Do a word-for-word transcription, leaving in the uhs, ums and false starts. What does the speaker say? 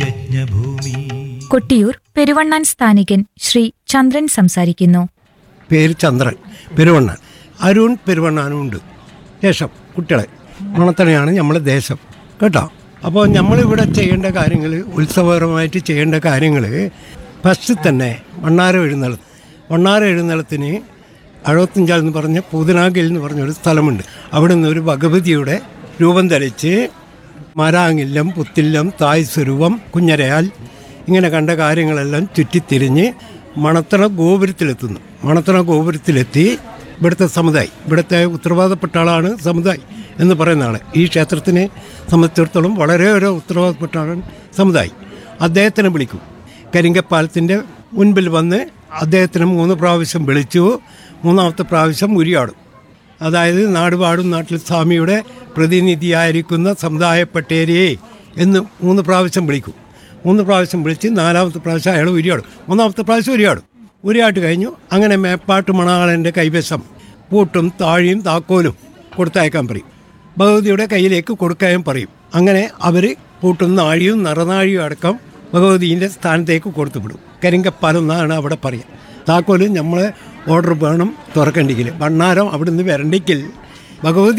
യജ്ഞഭൂമി. കൊട്ടിയൂർ പെരുവണ്ണാൻ സ്ഥാനികൻ ശ്രീ ചന്ദ്രൻ സംസാരിക്കുന്നു. പേര് ചന്ദ്രൻ, പെരുവണ്ണാൻ. അരുൺ പെരുവണ്ണാനും ഉണ്ട്. ശേഷം കുട്ടികളെ മണത്തണയാണ് നമ്മളെ ദേശം കേട്ടോ. അപ്പോൾ നമ്മളിവിടെ ചെയ്യേണ്ട കാര്യങ്ങൾ, ഉത്സവപരമായിട്ട് ചെയ്യേണ്ട കാര്യങ്ങൾ, ഫസ്റ്റ് തന്നെ വണ്ണാര എഴുന്നള്ളത്ത്. വണ്ണാര എഴുന്നള്ളത്തിന് അഴുപത്തഞ്ചാൽ എന്ന് പറഞ്ഞ പൂതനാഗിൽ എന്ന് പറഞ്ഞൊരു സ്ഥലമുണ്ട്. അവിടെ നിന്ന് ഒരു ഭഗവതിയുടെ രൂപം ധരിച്ച് മരാങ്ങില്ലം, പുത്തില്ലം, തായ് സ്വരൂപം, കുഞ്ഞരയാൽ ഇങ്ങനെ കണ്ട കാര്യങ്ങളെല്ലാം ചുറ്റിത്തിരിഞ്ഞ് മണത്തണ ഗോപുരത്തിലെത്തുന്നു. മണത്തണ ഗോപുരത്തിലെത്തി ഇവിടുത്തെ സമുദായി, ഇവിടുത്തെ ഉത്തരവാദപ്പെട്ട ആളാണ് സമുദായി എന്ന് പറയുന്ന ആൾ. ഈ ക്ഷേത്രത്തിനെ സംബന്ധിച്ചിടത്തോളം വളരെ ഒരു ഉത്തരവാദപ്പെട്ട ആളാണ് സമുദായി. അദ്ദേഹത്തിനെ വിളിക്കും. കരിങ്കപ്പാലത്തിൻ്റെ മുൻപിൽ വന്ന് അദ്ദേഹത്തിന് മൂന്ന് പ്രാവശ്യം വിളിച്ചു. മൂന്നാമത്തെ പ്രാവശ്യം ഉരിയാടും. അതായത് നാടുപാടും നാട്ടിൽ സ്വാമിയുടെ പ്രതിനിധിയായിരിക്കുന്ന സമുദായപ്പെട്ടേരിയെ എന്ന് മൂന്ന് പ്രാവശ്യം വിളിക്കും. മൂന്ന് പ്രാവശ്യം വിളിച്ച് നാലാമത്തെ പ്രാവശ്യം അയാൾ ഉരിയാടും. മൂന്നാമത്തെ പ്രാവശ്യം ഉരിയാടും. ഉരിയാട്ട് കഴിഞ്ഞു. അങ്ങനെ മേപ്പാട്ട് മണാളൻ്റെ കൈവശം പൂട്ടും താഴിയും താക്കോലും കൊടുത്തയക്കാൻ പറയും. ഭഗവതിയുടെ കയ്യിലേക്ക് കൊടുക്കാൻ പറയും. അങ്ങനെ അവർ പൂട്ടും നാഴിയും നിറനാഴിയും അടക്കം ഭഗവതിൻ്റെ സ്ഥാനത്തേക്ക് കൊടുത്തുവിടും. കരിങ്കപ്പാലം എന്നാണ് അവിടെ പറയുക. താക്കോലും നമ്മളെ ഓർഡർ വേണം തുറക്കണ്ടെങ്കിൽ. ഭണ്ണാരം അവിടുന്ന് വരണ്ടെങ്കിൽ ഭഗവതി